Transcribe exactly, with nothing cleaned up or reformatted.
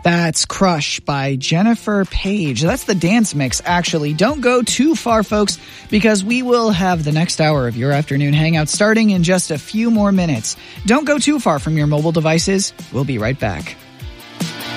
That's Crush by Jennifer Page. That's the dance mix, actually. Don't go too far, folks, because we will have the next hour of your afternoon hangout starting in just a few more minutes. Don't go too far from your mobile devices. We'll be right back.